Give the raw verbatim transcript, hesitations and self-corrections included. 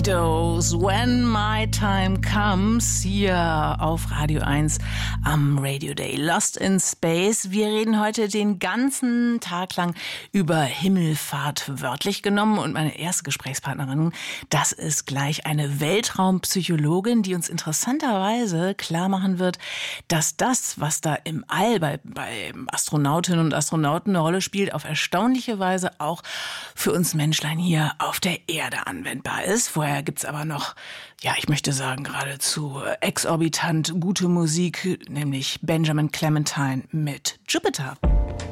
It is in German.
Beatles, When My Time Comes, hier auf Radio eins am Radio Day. Lost in Space. Wir reden heute den ganzen Tag lang über Himmelfahrt wörtlich genommen. Und meine erste Gesprächspartnerin, das ist gleich eine Weltraumpsychologin, die uns interessanterweise klar machen wird, dass das, was da im All bei, bei Astronautinnen und Astronauten eine Rolle spielt, auf erstaunliche Weise auch für uns Menschlein hier auf der Erde anwendbar ist. Vorher gibt's aber noch, ja, ich möchte sagen, geradezu exorbitant gute Musik, nämlich Benjamin Clementine mit Jupiter.